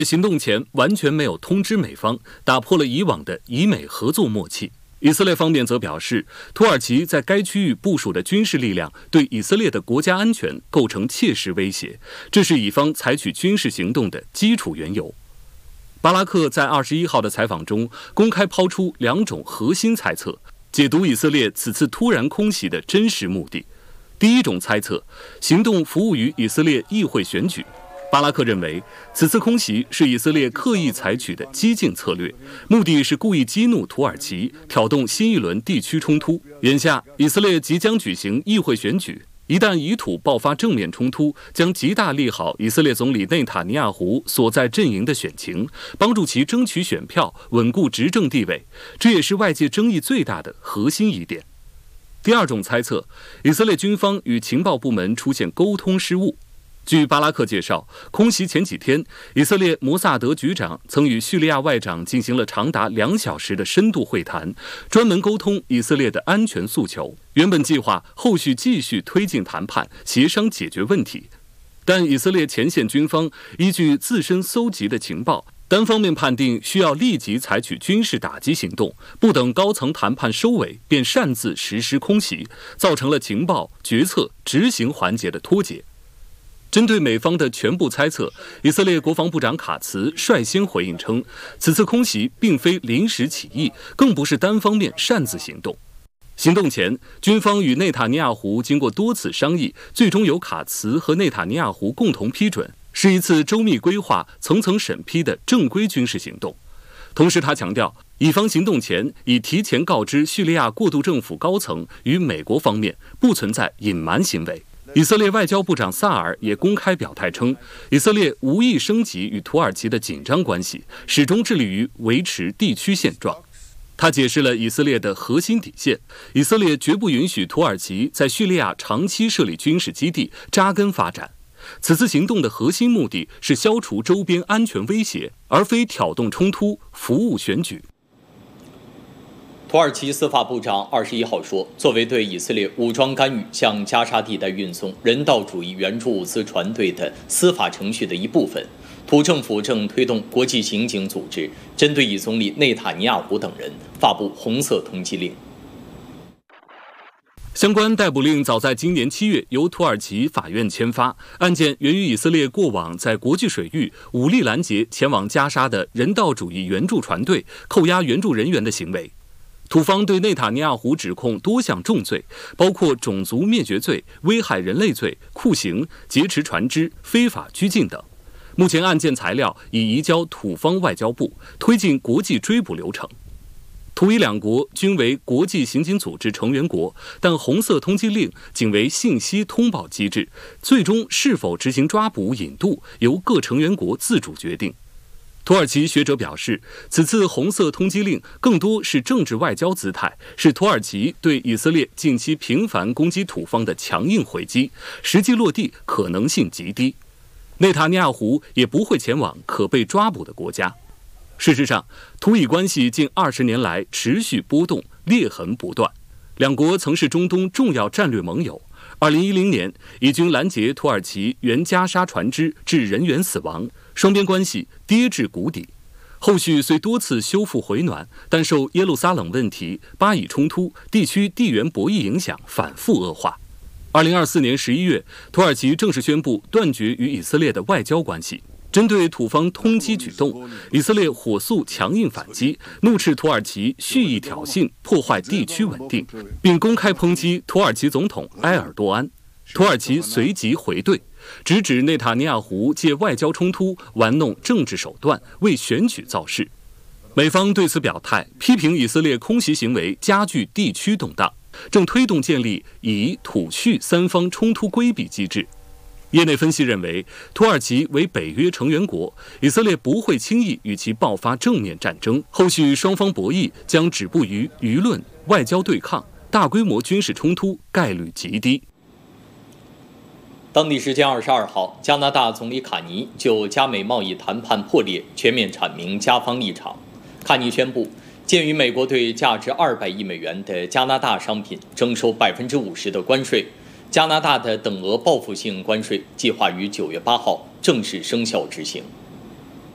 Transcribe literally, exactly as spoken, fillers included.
行动前完全没有通知美方，打破了以往的以美合作默契。以色列方面则表示，土耳其在该区域部署的军事力量对以色列的国家安全构成切实威胁，这是以方采取军事行动的基础缘由。巴拉克在二十一号的采访中公开抛出两种核心猜测，解读以色列此次突然空袭的真实目的。第一种猜测，行动服务于以色列议会选举。巴拉克认为，此次空袭是以色列刻意采取的激进策略，目的是故意激怒土耳其，挑动新一轮地区冲突。眼下，以色列即将举行议会选举，一旦以土爆发正面冲突，将极大利好以色列总理内塔尼亚胡所在阵营的选情，帮助其争取选票，稳固执政地位。这也是外界争议最大的核心疑点。第二种猜测，以色列军方与情报部门出现沟通失误。据巴拉克介绍，空袭前几天，以色列摩萨德局长曾与叙利亚外长进行了长达两小时的深度会谈，专门沟通以色列的安全诉求。原本计划后续继续推进谈判，协商解决问题，但以色列前线军方依据自身搜集的情报，单方面判定需要立即采取军事打击行动，不等高层谈判收尾，便擅自实施空袭，造成了情报、决策、执行环节的脱节。针对美方的全部猜测，以色列国防部长卡茨率先回应称，此次空袭并非临时起意，更不是单方面擅自行动。行动前，军方与内塔尼亚胡经过多次商议，最终由卡茨和内塔尼亚胡共同批准，是一次周密规划、层层审批的正规军事行动。同时，他强调，以方行动前已提前告知叙利亚过渡政府高层与美国方面，不存在隐瞒行为。以色列外交部长萨尔也公开表态称，以色列无意升级与土耳其的紧张关系，始终致力于维持地区现状。他解释了以色列的核心底线：以色列绝不允许土耳其在叙利亚长期设立军事基地，扎根发展。此次行动的核心目的是消除周边安全威胁，而非挑动冲突，服务选举。 土耳其司法部长二十一号说，作为对以色列武装干预向加沙地带运送人道主义援助物资船队的司法程序的一部分，土政府正推动国际刑警组织针对以总理内塔尼亚胡等人发布红色通缉令。 相关逮捕令早在今年七月由土耳其法院签发，案件源于以色列过往在国际水域武力拦截前往加沙的人道主义援助船队，扣押援助人员的行为。土方对内塔尼亚胡指控多项重罪，包括种族灭绝罪、危害人类罪、酷刑、劫持船只、非法拘禁等。目前案件材料已移交土方外交部，推进国际追捕流程。土以两国均为国际刑警组织成员国，但红色通缉令仅为信息通报机制，最终是否执行抓捕引渡由各成员国自主决定。土耳其学者表示，此次红色通缉令更多是政治外交姿态，是土耳其对以色列近期频繁攻击土方的强硬回击，实际落地可能性极低。内塔尼亚胡也不会前往可被抓捕的国家。事实上，土以关系近二十年来持续波动，裂痕不断。两国曾是中东重要战略盟友。二零一零年，以军拦截土耳其援加沙船只，致人员死亡，双边关系跌至谷底。后续虽多次修复回暖，但受耶路撒冷问题、巴以冲突、地区地缘博弈影响，反复恶化。二零二四年十一月，土耳其正式宣布断绝与以色列的外交关系。针对土方通缉举动，以色列火速强硬反击，怒斥土耳其蓄意挑衅，破坏地区稳定，并公开抨击土耳其总统埃尔多安。土耳其随即回怼，直指内塔尼亚胡借外交冲突玩弄政治手段，为选举造势。美方对此表态，批评以色列空袭行为加剧地区动荡，正推动建立以土叙三方冲突规避机制。业内分析认为，土耳其为北约成员国，以色列不会轻易与其爆发正面战争，后续双方博弈将止步于舆论、外交对抗，大规模军事冲突概率极低。 当地时间二十二号，加拿大总理卡尼就加美贸易谈判破裂全面阐明加方立场。卡尼宣布，鉴于美国对价值二百亿美元的加拿大商品征收百分之五十的关税，加拿大的等额报复性关税计划于九月八号正式生效执行。